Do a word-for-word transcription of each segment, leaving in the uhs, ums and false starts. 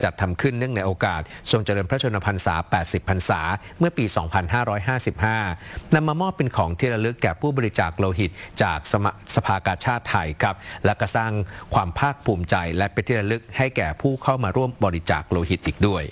จัดทำขึ้นเนื่องในโอกาสทรงเจริญพระชนมพรรษา แปดสิบ พรรษาเมื่อปี สองพันห้าร้อยห้าสิบห้า นำมามอบเป็นของที่ระลึกแก่ผู้บริจาคโลหิตจากสภากาชาดไทยครับและก็สร้างความภาคภูมิใจและเป็นที่ระลึกให้แก่ผู้เข้ามาร่วมบริจาคโลหิตอีกด้วย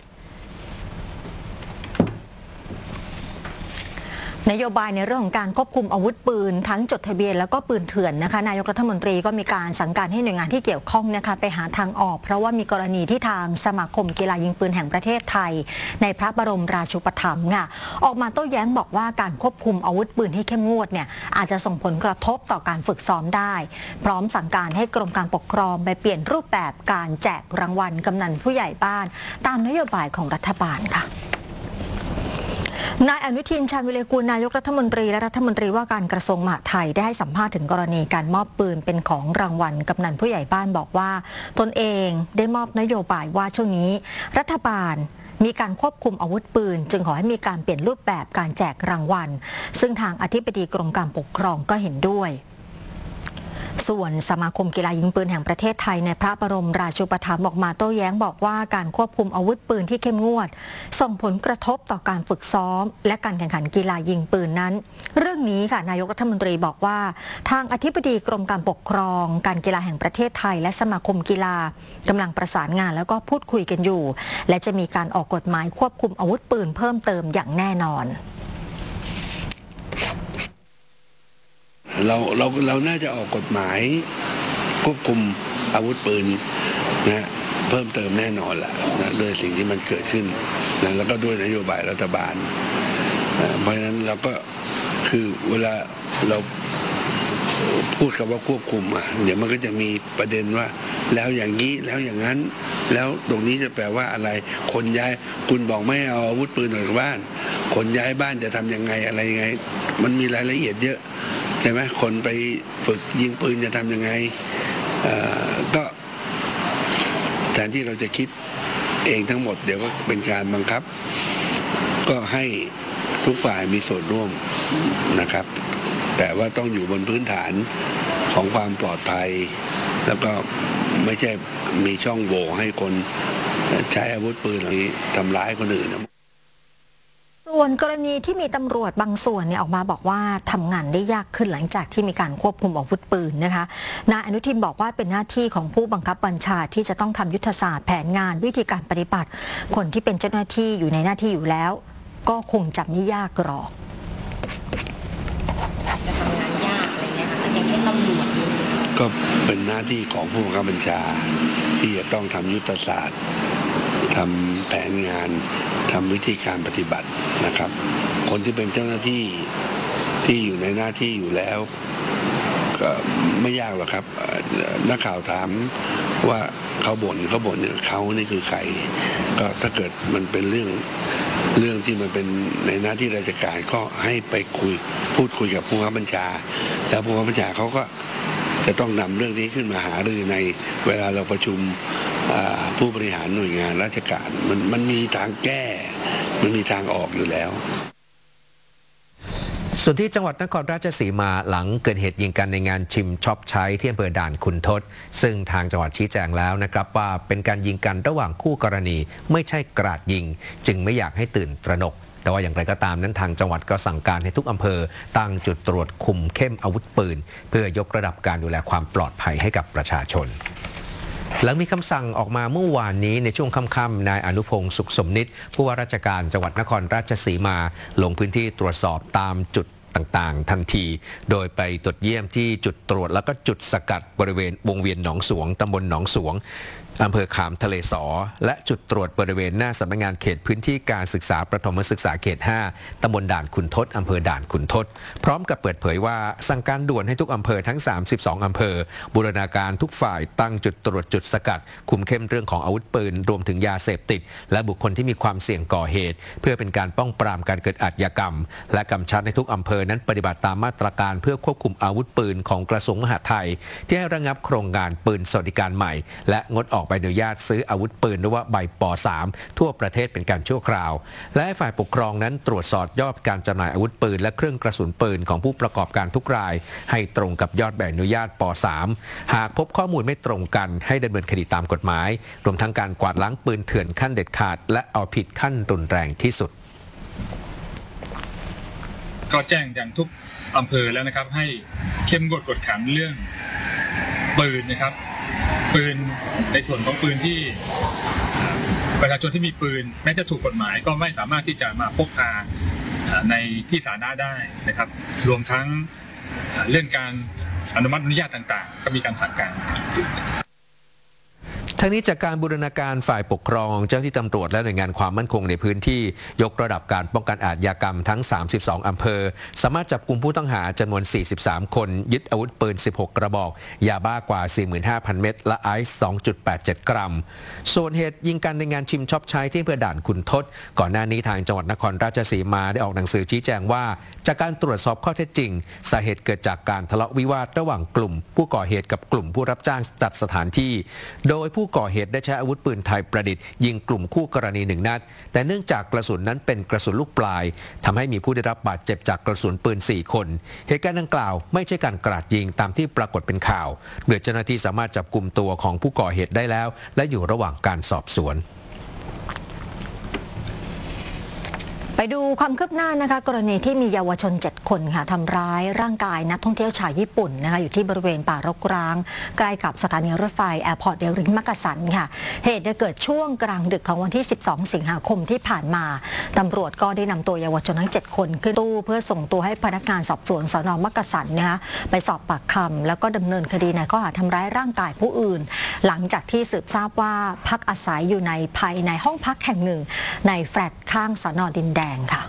นโยบายในเรื่องของการควบคุมอาวุธปืนทั้งจดทะเบียนแล้วก็ปืนเถื่อนนะคะนายกรัฐมนตรีก็มีการสั่งการให้หน่วยงานที่เกี่ยวข้องนะคะไปหาทางออกเพราะว่ามีกรณีที่ทางสมาคมกีฬายิงปืนแห่งประเทศไทยในพระบรมราชูปถัมภ์ค่ะออกมาโต้แย้งบอกว่าการควบคุมอาวุธปืนที่เข้มงวดเนี่ยอาจจะส่งผลกระทบต่อการฝึกซ้อมได้พร้อมสั่งการให้กรมการปกครองไปเปลี่ยนรูปแบบการแจกรางวัลกำนันผู้ใหญ่บ้านตามนโยบายของรัฐบาลค่ะนายอนุทินชาญวิเลกูลนายกรัฐมนตรีและรัฐมนตรีว่าการกระทรวงมหาดไทยได้ให้สัมภาษณ์ถึงกรณีการมอบปืนเป็นของรางวัลกำนันผู้ใหญ่บ้านบอกว่าตนเองได้มอบนโยบายว่าช่วงนี้รัฐบาลมีการควบคุมอาวุธปืนจึงขอให้มีการเปลี่ยนรูปแบบการแจกรางวัลซึ่งทางอธิบดีกรมการปกครองก็เห็นด้วยส่วนสมาคมกีฬายิงปืนแห่งประเทศไทยในพระบรมราชูปถัมภ์ออกมาโต้แย้งบอกว่าการควบคุมอาวุธปืนที่เข้มงวดส่งผลกระทบต่อการฝึกซ้อมและการแข่งขันกีฬายิงปืนนั้นเรื่องนี้ค่ะนายกรัฐมนตรีบอกว่าทางอธิบดีกรมการปกครองการกีฬาแห่งประเทศไทยและสมาคมกีฬากำลังประสานงานแล้วก็พูดคุยกันอยู่และจะมีการออกกฎหมายควบคุมอาวุธปืนเพิ่มเติมอย่างแน่นอนเราเราเราน่าจะออกกฎหมายควบคุมอาวุธปืนนะเพิ่มเติมแน่นอนแหละนะด้วยสิ่งที่มันเกิดขึ้นนะแล้วก็ด้วยนโยบายรัฐบาลนะเพราะฉะนั้นเราก็คือเวลาเราพูดคำว่าควบคุมอ่ะเดี๋ยวมันก็จะมีประเด็นว่าแล้วอย่างนี้แล้วอย่างนั้นแล้วตรงนี้จะแปลว่าอะไรคนย้ายคุณบอกไม่เอาอาวุธปืนออกจากบ้านคนย้ายบ้านจะทำยังไงอะไรยังไงมันมีรายละเอียดเยอะใช่ไหมคนไปฝึกยิงปืนจะทำยังไงก็แทนที่เราจะคิดเองทั้งหมดเดี๋ยวก็เป็นการบังคับก็ให้ทุกฝ่ายมีส่วนร่วมนะครับแต่ว่าต้องอยู่บนพื้นฐานของความปลอดภัยแล้วก็ไม่ใช่มีช่องโหว่ให้คนใช้อาวุธปืนเหล่านี้ทำร้ายคนอื่นส่วนกรณีที่มีตำรวจบางส่วนเนี่ยออกมาบอกว่าทำงานได้ยากขึ้นหลังจากที่มีการควบคุมอาวุธปืนนะคะนายอนุทินบอกว่าเป็นหน้าที่ของผู้บังคับบัญชาที่จะต้องทำยุทธศาสตร์แผนงานวิธีการปฏิบัติคนที่เป็นเจ้าหน้าที่อยู่ในหน้าที่อยู่แล้วก็คงจะไม่ยากหรอกจะทำงานยากอะไรเงี้ยค่ะอย่างเช่นตำรวจก็เป็นหน้าที่ของผู้บังคับบัญชาที่จะต้องทำยุทธศาสตร์ทำแผนงานทำวิธีการปฏิบัตินะครับคนที่เป็นเจ้าหน้าที่ที่อยู่ในหน้าที่อยู่แล้วก็ไม่ยากหรอกครับนักข่าวถามว่าเขาบ่นเขาบ่นเนี่ยเขานี่คือใครก็ถ้าเกิดมันเป็นเรื่องเรื่องที่มันเป็นในหน้าที่ราชการก็ให้ไปคุยพูดคุยกับผู้บังคับบัญชาแล้วผู้บังคับบัญชาเขาก็จะต้องนำเรื่องนี้ขึ้นมาหารือในเวลาเราประชุมผู้บริหารหน่วยงานราชการมันมันมีทางแก้มันมีทางออกอยู่แล้วส่วนที่จังหวัดนครราชสีมาหลังเกิดเหตุยิงกันในงานชิมช็อปใช้ที่อำเภอด่านขุนทดซึ่งทางจังหวัดชี้แจงแล้วนะครับว่าเป็นการยิงกันระหว่างคู่กรณีไม่ใช่กราดยิงจึงไม่อยากให้ตื่นตระหนกแต่ว่าอย่างไรก็ตามนั้นทางจังหวัดก็สั่งการให้ทุกอำเภอตั้งจุดตรวจคุมเข้มอาวุธปืนเพื่อยกระดับการดูแลความปลอดภัยให้กับประชาชนหลังมีคำสั่งออกมาเมื่อวานนี้ในช่วงค่ำๆนายอนุพงศ์สุขสมนิตผู้ว่าราชการจังหวัดนครราชสีมาลงพื้นที่ตรวจสอบตามจุดต่างๆทันทีโดยไปตรวจเยี่ยมที่จุดตรวจแล้วก็จุดสกัดบริเวณวงเวียนหนองสวงตำบลหนองสวงอำเภอขามทะเลสอและจุดตรวจบริเวณหน้าสำนักงานเขตพื้นที่การศึกษาประถมศึกษาเขตห้าตำบลด่านขุนทดอำเภอด่านขุนทดพร้อมกับเปิดเผยว่าสั่งการด่วนให้ทุกอำเภอทั้งสามสิบสองอำเภอบูรณาการทุกฝ่ายตั้งจุดตรวจจุดสกัดคุมเข้มเรื่องของอาวุธปืนรวมถึงยาเสพติดและบุคคลที่มีความเสี่ยงก่อเหตุเพื่อเป็นการป้องปรามการเกิดอาชญากรรมและกำชับให้ทุกอำเภอนั้นปฏิบัติตามมาตรการเพื่อควบคุมอาวุธปืนของกระทรวงมหาดไทยที่ให้ระงับโครงการปืนสวัสดิการใหม่และงดออกใบอนุญาตซื้ออาวุธปืนหรือว่าใบป สาม ทั่วประเทศเป็นการชั่วคราวและฝ่ายปกครองนั้นตรวจสอบยอดการจำหน่ายอาวุธปืนและเครื่องกระสุนปืนของผู้ประกอบการทุกรายให้ตรงกับยอดใบอนุญาตป สาม หากพบข้อมูลไม่ตรงกันให้ดำเนินคดีตามกฎหมายรวมทั้งการกวาดล้างปืนเถื่อนขั้นเด็ดขาดและเอาผิดขั้นรุนแรงที่สุดก็แจ้งอย่างทุกอำเภอแล้วนะครับให้เข้มงวดกวดขันเรื่องปืนนะครับปืนในส่วนของปืนที่ประชาชนที่มีปืนแม้จะถูกกฎหมายก็ไม่สามารถที่จะมาพกพาในที่สาธารณะได้นะครับรวมทั้งเรื่องการอนุมัติอนุญาตต่างๆก็มีการสั่งการทั้งนี้จากการบูรณาการฝ่ายปกครองเจ้าหน้าที่ตำรวจและหน่วยงานความมั่นคงในพื้นที่ยกระดับการป้องกันอาชญากรรมทั้งสามสิบสองอำเภอสามารถจับกุมผู้ต้องหาจำนวนสี่สิบสามคนยึดอาวุธปืนสิบหกกระบอกยาบ้ากว่า สี่หมื่นห้าพัน เม็ดและไอซ์ สองจุดแปดเจ็ด กรัมส่วนเหตุยิงกันในงานชิมช็อปใช้ที่อำเภอด่านขุนทดก่อนหน้านี้ทางจังหวัดนครราชสีมาได้ออกหนังสือชี้แจงว่าจากการตรวจสอบข้อเท็จจริงสาเหตุเกิดจากการทะเลาะวิวาทระหว่างกลุ่มผู้ก่อเหตุกับกลุ่มผู้รับจ้างจัดสถานที่โดยผู้ก่อเหตุได้ใช้อาวุธปืนไทยประดิษฐ์ยิงกลุ่มคู่กรณีหนึ่งนัดแต่เนื่องจากกระสุนนั้นเป็นกระสุนลูกปลายทำให้มีผู้ได้รับบาดเจ็บจากกระสุนปืนสี่คนเหตุการณ์ดังกล่าวไม่ใช่การกราดยิงตามที่ปรากฏเป็นข่าวโดยเจ้าหน้าที่สามารถจับกลุ่มตัวของผู้ก่อเหตุได้แล้วและอยู่ระหว่างการสอบสวนไปดูความคืบหน้านะคะกรณีที่มีเยาวชนเจ็ดคนค่ะทำร้ายร่างกายนักท่องเที่ยวชาวญี่ปุ่นนะคะอยู่ที่บริเวณป่ารกร้างใกล้กับสถานีรถไฟแอร์พอร์ตเดลริงมักกะสันค่ะเหตุได้เกิดช่วงกลางดึกของวันที่สิบสองสิงหาคมที่ผ่านมาตำรวจก็ได้นำตัวเยาวชนทั้งเจ็ดคนขึ้นตู้เพื่อส่งตัวให้พนักงานสอบสวนสน.มักกะสันนะคะไปสอบปากคำแล้วก็ดำเนินคดีในข้อหาทำร้ายร่างกายผู้อื่นหลังจากที่สืบทราบว่าพักอาศัยอยู่ในภายในห้องพักแห่งหนึ่งในแฟลตข้างสน.ดินแดงค่ะ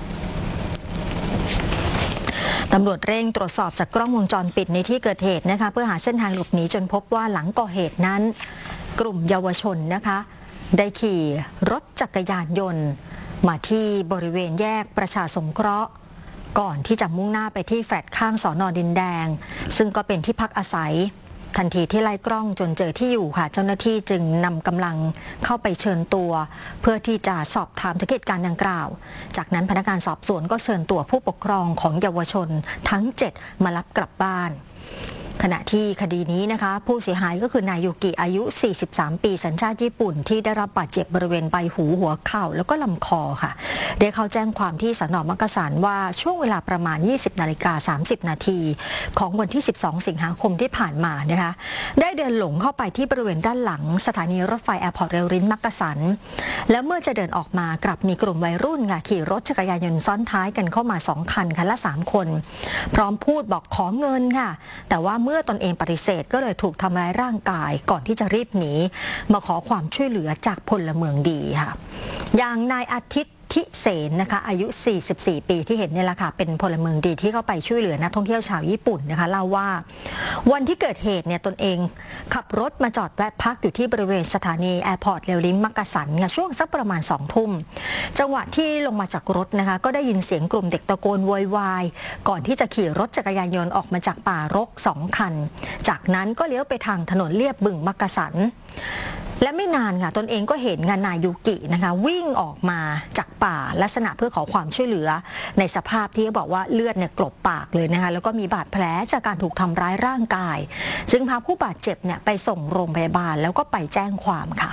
ตำรวจเร่งตรวจสอบจากกล้องวงจรปิดในที่เกิดเหตุนะคะเพื่อหาเส้นทางหลบหนีจนพบว่าหลังก่อเหตุนั้นกลุ่มเยาวชนนะคะได้ขี่รถจักรยานยนต์มาที่บริเวณแยกประชาสงเคราะห์ก่อนที่จะมุ่งหน้าไปที่แฟลตข้างสน.ดินแดงซึ่งก็เป็นที่พักอาศัยทันทีที่ไล่กล้องจนเจอที่อยู่ค่ะเจ้าหน้าที่จึงนำกำลังเข้าไปเชิญตัวเพื่อที่จะสอบถามถึงเหตุการณ์ดังกล่าวจากนั้นพนักงานสอบสวนก็เชิญตัวผู้ปกครองของเยาวชนทั้งเจ็ดมารับกลับบ้านขณะที่คดีนี้นะคะผู้เสียหายก็คือนายยูกิอายุ สี่สิบสาม ปีสัญชาติญี่ปุ่นที่ได้รับบาดเจ็บบริเวณใบหูหัวเข่าแล้วก็ลำคอค่ะได้เข้าแจ้งความที่สน.มักกะสันว่าช่วงเวลาประมาณ ยี่สิบนาฬิกาสามสิบนาทีของวันที่สิบสองสิงหาคมที่ผ่านมานะคะได้เดินหลงเข้าไปที่บริเวณด้านหลังสถานีรถไฟแอร์พอร์ตเรลรินมักกะสันแล้วเมื่อจะเดินออกมากลับมีกลุ่มวัยรุ่นค่ะขี่รถจักรยานยนต์ซ้อนท้ายกันเข้ามาสองคันคันละสามคนพร้อมพูดบอกขอเงินค่ะแต่ว่าเมื่อตนเองปฏิเสธก็เลยถูกทำร้ายร่างกายก่อนที่จะรีบหนีมาขอความช่วยเหลือจากพลเมืองดีค่ะอย่างนายอาทิตย์ทิเสนนะคะอายุสี่สิบสี่ปีที่เห็นเนี่ยแหละค่ะเป็นพลเมืองดีที่เข้าไปช่วยเหลือนักท่องเที่ยวชาวญี่ปุ่นนะคะเล่าว่าวันที่เกิดเหตุเนี่ยตนเองขับรถมาจอดแวะพักอยู่ที่บริเวณสถานีแอร์พอร์ตเรลลิงมักกะสันค่ะช่วงสักประมาณสองทุ่มจังหวะที่ลงมาจากรถนะคะก็ได้ยินเสียงกลุ่มเด็กตะโกนโวยวายก่อนที่จะขี่รถจักรยานยนต์ออกมาจากป่ารกสองคันจากนั้นก็เลี้ยวไปทางถนนเลียบบึงมักกะสันและไม่นานค่ะตนเองก็เห็นงานนายยูกินะคะวิ่งออกมาจากป่าลักษณะเพื่อขอความช่วยเหลือในสภาพที่เขาบอกว่าเลือดเนี่ยกลบปากเลยนะคะแล้วก็มีบาดแผลจากการถูกทำร้ายร่างกายจึงพาผู้บาดเจ็บเนี่ยไปส่งโรงพยาบาลแล้วก็ไปแจ้งความค่ะ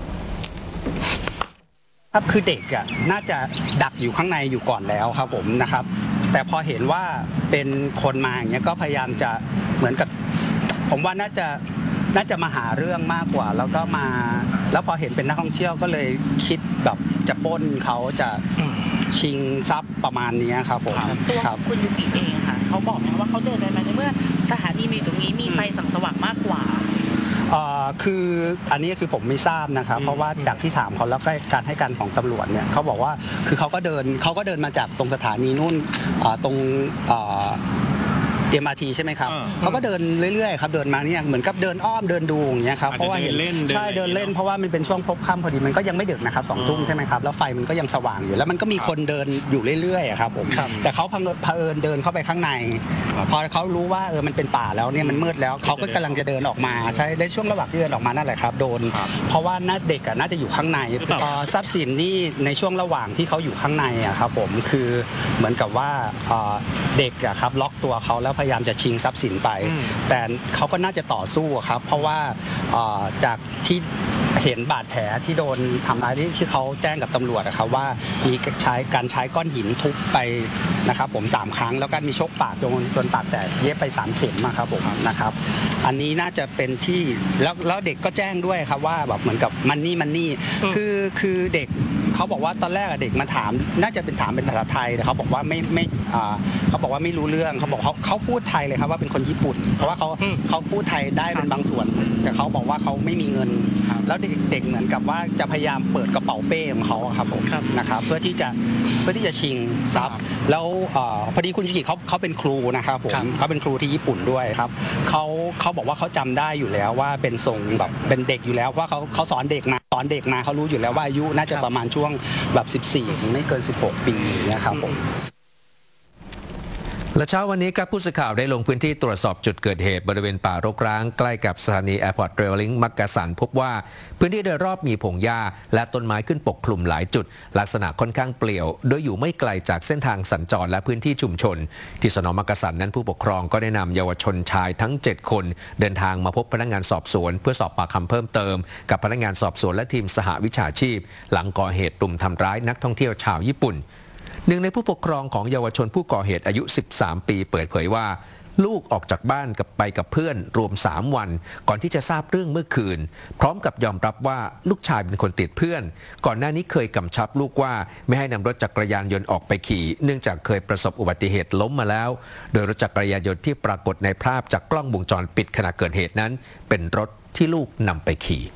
ครับคือเด็กอ่ะน่าจะดักอยู่ข้างในอยู่ก่อนแล้วครับผมนะครับแต่พอเห็นว่าเป็นคนมาอย่างเงี้ยก็พยายามจะเหมือนกับผมว่าน่าจะน่าจะมาหาเรื่องมากกว่าแล้วก็มาแล้วพอเห็นเป็นนักท่องเที่ยวก็เลยคิดแบบจะปล้นเขาจะชิงทรัพย์ประมาณนี้ครับผมตัวคุณยูกิเองค่ะเขาบอกไหมว่าเขาเดินไปมาในเมื่อสถานีมีตรงนี้มีไฟส่องสว่างมากกว่าคืออันนี้คือผมไม่ทราบนะครับเพราะว่าจากที่ถามเขาแล้วก็การให้การของตำรวจเนี่ยเขาบอกว่าคือเขาก็เดินเขาก็เดินมาจากตรงสถานีนู่นตรงเอ็ม อาร์ ที ใช่ไหมครับเขาก็เดินเรื่อยๆครับเดินมาเนี่ยเหมือนกับเดินอ้อมเดินดูอย่างเงี้ยครับเพราะว่าเห็นใช่เดินเล่นเพราะว่ามันเป็นช่วงพบค่ำพอดีมันก็ยังไม่ดึกนะครับสองทุ่มใช่ไหมครับแล้วไฟมันก็ยังสว่างอยู่แล้วมันก็มีคนเดินอยู่เรื่อยๆครับผมแต่เขาเผอิญเดินเข้าไปข้างในพอเขารู้ว่าเออมันเป็นป่าแล้วเนี่ยมันมืดแล้วเขาก็กำลังจะเดินออกมาใช่ในช่วงระหว่างที่เดินออกมานั่นแหละครับโดนเพราะว่าน่าเด็กน่าจะอยู่ข้างในทรัพย์สินนี่ในช่วงระหว่างที่เขาอยู่ข้างในอะครับผมคือเหมือนกับว่าเด็กอะครับล็อกตัวเขาแล้วพยายามจะชิงทรัพย์สินไปแต่เขาก็น่าจะต่อสู้ครับเพราะว่าจากที่เห็นบาดแผลที่โดนทำร้ายที่เขาแจ้งกับตำรวจนะครับว่ามีใช้การใช้ก้อนหินทุบไปนะครับผมสามครั้งแล้วก็มีชกปากจนจนปากแตกเย็บไปสามเข็มครับผมนะครับอันนี้น่าจะเป็นที่แล้วแล้วเด็กก็แจ้งด้วยครับว่าแบบเหมือนกับมันนี่มันนี่คือคือเด็กเขาบอกว่าตอนแรกเด็กมาถามน่าจะเป็นถามเป็นภาษาไทยแต่เขาบอกว่าไม่ไม่เขาบอกว่าไม่รู้เรื่องเขาบอกเขาเขาพูดไทยเลยครับว่าเป็นคนญี่ปุ่นเพราะว่าเขาเขาพูดไทยได้เป็นบางส่วนแต่เขาบอกว่าเขาไม่มีเงินแล้วเด็กเด็กเหมือนกับว่าจะพยายามเปิดกระเป๋าเป้ของเขาครับผมนะครับเพื่อที่จะเพื่อที่จะชิงทรัพย์แล้วพอดีคุณยูกิเขาเขาเป็นครูนะครับผมเขาเป็นครูที่ญี่ปุ่นด้วยครับเขาเขาบอกว่าเขาจำได้อยู่แล้วว่าเป็นทรงแบบเป็นเด็กอยู่แล้วว่าเขาเขาสอนเด็กมาสอนเด็กมาเขารู้อยู่แล้วว่าอายุน่าจะประมาณช่วงแบบสิบสี่ถึงไม่เกินสิบหกปีนะครับผมและเช้าวันนี้ครับผู้สื่อข่าวได้ลงพื้นที่ตรวจสอบจุดเกิดเหตุบริเวณป่ารกร้างใกล้กับสถานีแอร์พอร์ตเรลลิงมักกะสันพบว่าพื้นที่โดยรอบมีพงหญ้าและต้นไม้ขึ้นปกคลุมหลายจุดลักษณะค่อนข้างเปลี่ยวโดยอยู่ไม่ไกลจากเส้นทางสัญจรและพื้นที่ชุมชนที่สน.มักกะสันนั้นผู้ปกครองก็ได้นำเยาวชนชายทั้งเจ็ดคนเดินทางมาพบพนักงานสอบสวนเพื่อสอบปากคำเพิ่มเติมกับพนักงานสอบสวนและทีมสหวิชาชีพหลังก่อเหตุรุมทำร้ายนักท่องเที่ยวชาวญี่ปุ่นหนึ่งในผู้ปกครองของเยาวชนผู้ก่อเหตุอายุสิบสามปีเปิดเผยว่าลูกออกจากบ้านกับไปกับเพื่อนรวมสามวันก่อนที่จะทราบเรื่องเมื่อคืนพร้อมกับยอมรับว่าลูกชายเป็นคนติดเพื่อนก่อนหน้านี้เคยกำชับลูกว่าไม่ให้นำรถจักรยานยนต์ออกไปขี่เนื่องจากเคยประสบอุบัติเหตุล้มมาแล้วโดยรถจักรยานยนต์ที่ปรากฏในภาพจากกล้องวงจรปิดขณะเกิดเหตุนั้นเป็นรถที่ลูกนำไปขี่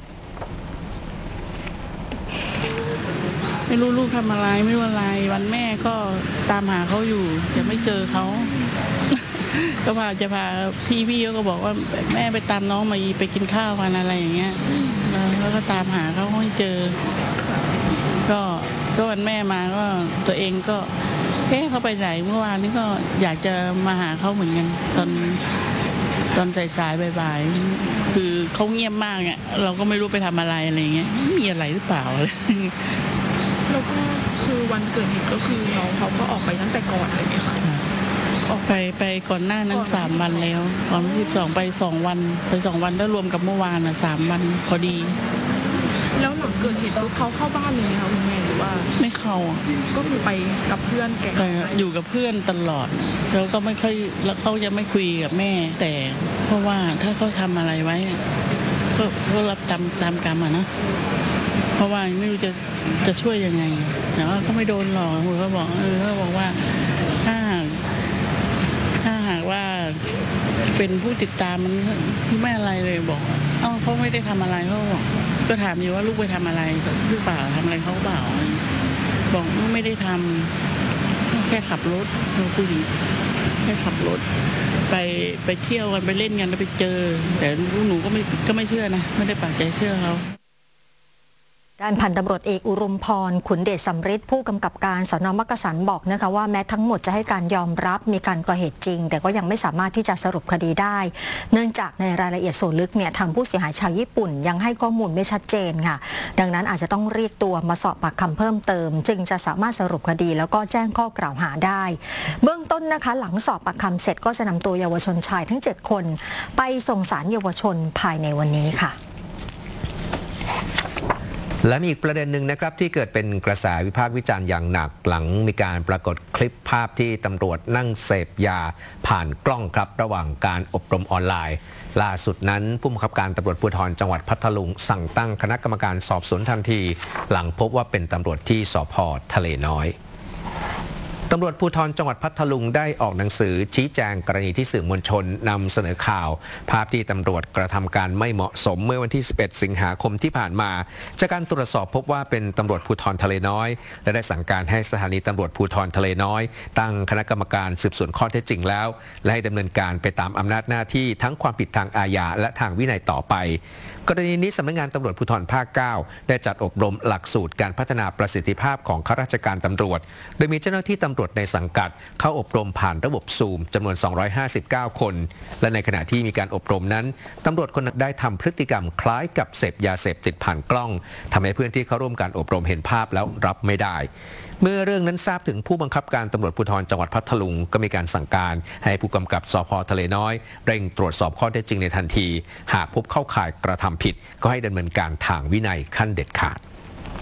ไม่รู้ลูกทำอะไรไม่รู้อะไรวันแม่ก็ตามหาเขาอยู่ยังไม่เจอเขา ก็พาจะพาพี่พี่ก็บอกว่าแม่ไปตามน้องมาไปกินข้าวกันอะไรอย่างเงี้ยแล้วก็ตามหาเขาไม่เจอก็ก็วันแม่มาก็ตัวเองก็เอ๊ะเขาไปไหนเมื่อวานนี้ก็อยากจะมาหาเขาเหมือนกันตอนตอนสายๆบ่ายๆคือเขาเงียบมากอ่ะเราก็ไม่รู้ไปทำอะไรอะไรเงี้ยมีอะไรหรือเปล่าแล้วก็คือวันเกิดเหตุก็คือน้องเขาก็ออกไปตั้งแต่ก่อนเลยไหมคะออกไปไปก่อนหน้านั้นสามวันแล้วตอนที่สองไปสองวันไปสองวันแล้วรวมกับเมื่อวานอ่ะสามวันพอดีแล้วหลังเกิดเหตุเขาเข้าบ้านเลยไหมคะคุณแม่หรือว่าไม่เข้าก็คือไปกับเพื่อนแกอยู่กับเพื่อนตลอดแล้วก็ไม่ค่อยแล้วเขาจะไม่คุยกับแม่แต่เพราะว่าถ้าเขาทำอะไรไว้ก็ก็รับจำตามกรรมอ่ะนะเพราะว่าไม่รู้จะจะช่วยยังไงแต่ว่าก็ไม่โดนหรอกคุณก็บอกเออเขาบอกว่าถ้าถ้าหากว่าเป็นผู้ติดตามมันไม่อะไรเลยบอกเอ้าเขาไม่ได้ทำอะไรเขาบอกก็ถามอยู่ว่าลูกไปทำอะไรหรือเปล่าทำอะไรเขาเปล่าบอกไม่ได้ทำแค่ขับรถเราคุยแค่ขับรถไปไปเที่ยวกันไปเล่นกันแล้วไปเจอแต่ลูกหนูก็ไม่ก็ไม่เชื่อนะไม่ได้ปักใจเชื่อเขาด้านพันตำรวจเอกอุรุมพรขุนเดชสำริดผู้กำกับการสน.มักกะสันบอกนะคะว่าแม้ทั้งหมดจะให้การยอมรับมีการก่อเหตุจริงแต่ก็ยังไม่สามารถที่จะสรุปคดีได้เนื่องจากในรายละเอียดส่วนลึกเนี่ยทางผู้เสียหายชาวญี่ปุ่นยังให้ข้อมูลไม่ชัดเจนค่ะดังนั้นอาจจะต้องเรียกตัวมาสอบปากคำเพิ่มเติมจึงจะสามารถสรุปคดีแล้วก็แจ้งข้อกล่าวหาได้เบื้องต้นนะคะหลังสอบปากคำเสร็จก็จะนำตัวเยาวชนชายทั้งเจ็ดคนไปส่งศาลเยาวชนภายในวันนี้ค่ะและมีอีกประเด็นหนึ่งนะครับที่เกิดเป็นกระแสวิพากษ์วิจารณ์อย่างหนักหลังมีการปรากฏคลิปภาพที่ตำรวจนั่งเสพยาผ่านกล้องครับระหว่างการอบรมออนไลน์ล่าสุดนั้นผู้บังคับการตำรวจภูธรจังหวัดพัทลุงสั่งตั้งคณะกรรมการสอบสวนทันทีหลังพบว่าเป็นตำรวจที่สภ.ทะเลน้อยตำรวจภูธรจังหวัดพัทลุงได้ออกหนังสือชี้แจงกรณีที่สื่อมวลชนนำเสนอข่าวภาพที่ตำรวจกระทำการไม่เหมาะสมเมื่อวันที่สิบเอ็ดสิงหาคมที่ผ่านมาจากการตรวจสอบพบว่าเป็นตำรวจภูธรทะเลน้อยและได้สั่งการให้สถานีตำรวจภูธรทะเลน้อยตั้งคณะกรรมการสืบสวนข้อเท็จจริงแล้วและให้ดำเนินการไปตามอำนาจหน้าที่ทั้งความผิดทางอาญาและทางวินัยต่อไปกรณีนี้สำนักงานตำรวจภูธรภาคเก้าได้จัดอบรมหลักสูตรการพัฒนาประสิทธิภาพของข้าราชการตำรวจโดยมีเจ้าหน้าที่ตำรวจในสังกัดเข้าอบรมผ่านระบบซูมจำนวนสองร้อยห้าสิบเก้าคนและในขณะที่มีการอบรมนั้นตำรวจคนนั้นได้ทำพฤติกรรมคล้ายกับเสพยาเสพติดผ่านกล้องทำให้เพื่อนที่เข้าร่วมการอบรมเห็นภาพแล้วรับไม่ได้เมื่อเรื่องนั้นทราบถึงผู้บังคับการตำรวจภูธรจังหวัดพัทลุงก็มีการสั่งการให้ผู้กำกับสภ.ทะเลน้อยเร่งตรวจสอบข้อเท็จจริงในทันทีหากพบเข้าข่ายกระทำผิดก็ให้ดำเนินการทางวินัยขั้นเด็ดขาด